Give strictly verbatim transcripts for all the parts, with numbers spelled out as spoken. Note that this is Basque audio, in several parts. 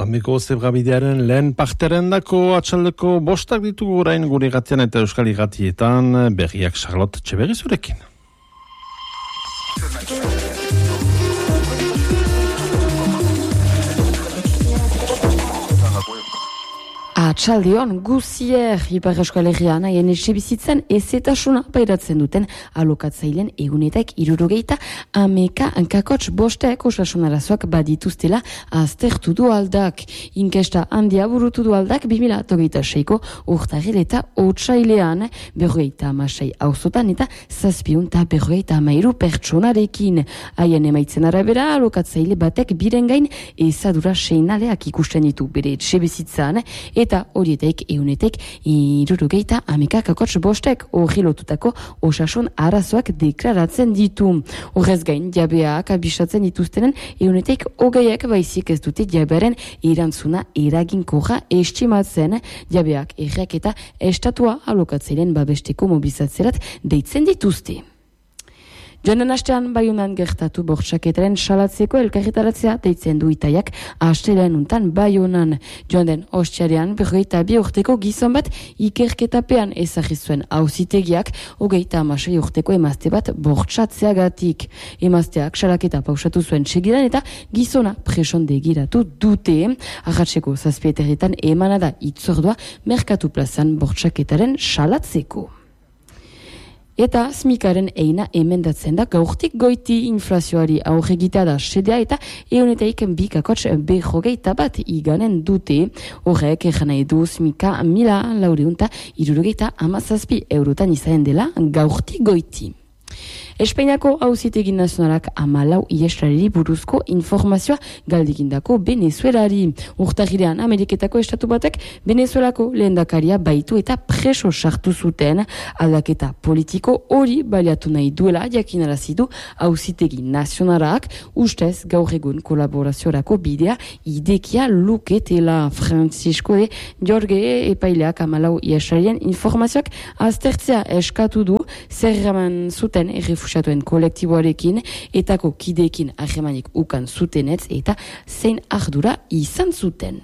Mozambiko zebrabidearen lehen parteren dako atxaldeko bostak ditugu orain gure gatian eta euskal igatietan berriak Charlotte Txeberri zurekin. Atxaldion, guzier, Ipar Euskal Herrian, haien etxe bizitzen ezetasuna pairatzen duten alokatzailen egunetek irurogeita ameka kakotx bostek osasunarazoak badituztela aztertu du aldak. Inkesta handia burutu du aldak bi mila hogeita seiko urtarril eta otsailean berrogeita amasei auzotan eta zazpiun eta berrogeita amairu pertsonarekin. Haien emaitzen arabera alokatzaile batek biren gain ezadura seinaleak ikusten ditu bere etxe bizitzan eta horietek eunetek irurogeita ameka kakotx bostek hori lotutako osasun arazoak deklaratzen ditu. Horrez gain, jabeak abisatzen dituztenen eunetek hogeiak baizik ez dute jabearen erantzuna eraginkorra estimatzen. Jabeak erreak eta estatua alokatzaileen babesteko mobilizatzerat deitzen dituzte. Joan astean Baionan gertatu bortxaketaren salatzeko elkarretaratzea deitzen du Itaiak astelean untan Baionan. Joan den ostiarean berrogeita bi urteko gizon bat ikerketapean ezagri zuen auzitegiak hogeita hamasei urteko emazte bat bortxatzeagatik. Emazteak salaketa pausatu zuen segidan eta gizona presondegiratu dute. Arratseko zazpieterretan emanada itzordua merkatu plazan bortxaketaren salatzeko. Eta smikaren eina emendatzen da gaurtik goiti inflazioari aurregitea da sedea eta eunetaik bikakotx behogeita bat iganen dute. Horrek egan nahi du smika mila laureunta irurogeita amazazpi eurotan izanen dela gaurtik goiti. Espainiako auzitegi nazionalak amalau iestrariri buruzko informazioa galdegindako Venezuelari. Urtarrilean Ameriketako estatu batek Venezuelako lehendakaria baitu eta preso sartu zuten. Aldaketa politiko hori baliatu nahi duela jakinarazi du auzitegi nazionalak, ustez gaur egun kolaboraziorako bidea idekia luketela. Francisco de Jorge epaileak amalau iestrarien informazioak aztertzea eskatu du zerraman zuten errefusatuen kolektiboarekin etako kideekin ahemanik ukan zutenetz eta zein ardura izan zuten.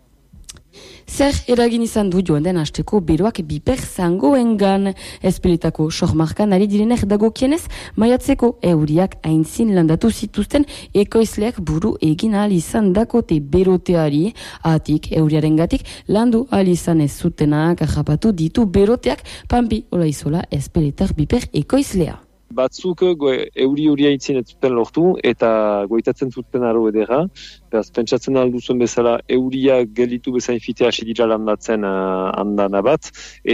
Zer eragin izan du joan den asteko beroak biper zangoengan. Ezpeletako sormarkan ari direnek dagokienez, maiatzeko euriak aintzin landatu zituzten ekoizleak buru egin ahal izan dakote beroteari. Atik euriaren gatik landu ahal izan ez zutenak ajapatu ditu beroteak Pampi Olaizola ezpeletar biper ekoizlea. Batzuk euri huria itzin ez zuten lortu eta goitatzen zuten aro edera. Beraz, pentsatzen alduzuen bezala euria gelitu bezain fitea hasi dira landatzen uh, andana bat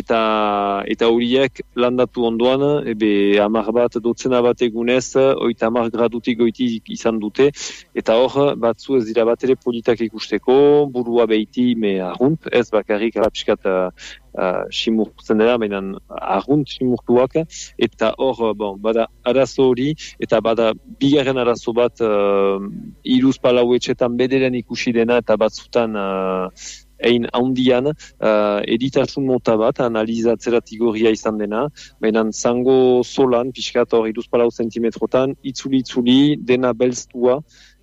eta eta horiek landatu ondoan ebe hamar bat dotzena bat egunez oita hamar gradutik goiti izan dute eta hor batzu ez dira bat ere politak ikusteko burua behiti me arrunt ez bakarrik rapskat uh, Uh, simurtzen dira, baina argunt simurtuak, eta hor, bon, bada arazo hori, eta bada bigarren arazo bat uh, iruz palau etxetan bederen ikusi dena, eta batzutan uh, ein handian, uh, editasun mota bat, analizatzerat igorria izan dena, baina zango solan, pixkat hor iruz palau zentimetrotan, itzuli-itzuli, dena belztua,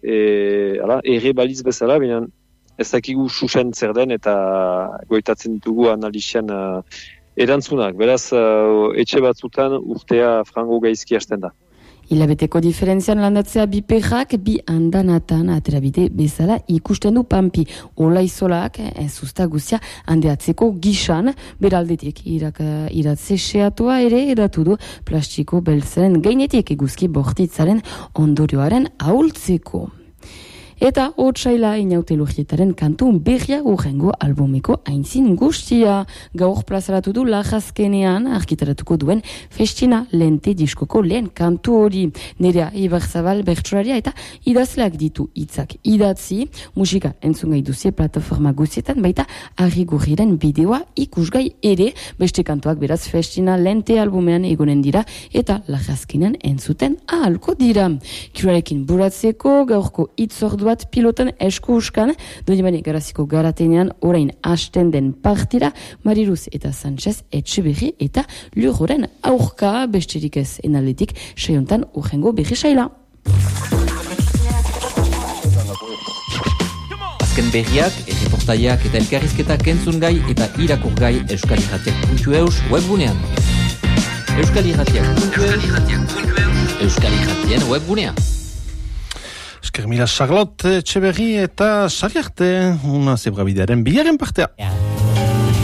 e, ala, erre baliz bezala, baina ez dakigu susen zer den eta goitatzen ditugu analizian uh, erantzunak. Beraz, uh, etxe batzutan urtea frango gaizki hasten da. Hilabeteko diferentzian landatzea bi perrak, bi andanatan aterabide bezala ikusten du Pampi Olaizolak, ez usta guzia handeatzeko gisan, beraldetik irak, iratze seatua ere eratu du plastiko beltzaren gainetik eguzki bortitzaren ondorioaren ahultzeko. Eta otsaila inautelogietaren kantu berria urrengo albumeko aintzin guztia. Gaur plazaratu du lajazkenean argitaratuko duen Festina Lente diskoko lehen kantu hori. Nerea Ibarzabal bertsolaria eta idazleak ditu hitzak idatzi. Musika entzun gai duzie plataforma guztietan baita Arri Gurriren bideoa ikusgai ere. Beste kantuak beraz Festina Lente albumean egonen dira eta lajazkenean entzuten ahalko dira. Kirarekin buratzeko gaurko hitzordua pilotan esku uskan, Doimane Garaziko garatenean orain hasten den partira, Mariruz eta Sanchez Etxeberri eta Lujoren aurka besterik ez enaletik saiontan urrengo berri saila. Azken berriak, erreportaiak eta elkarrizketak entzun gai eta irakur gai euskalirratiak puntu eus webgunean. Euskalirratiak puntu eus, euskalirratien webgunean. Esker mila Charlotte Etxeberri eta sari arte, una zebrabidearen bigarren partea.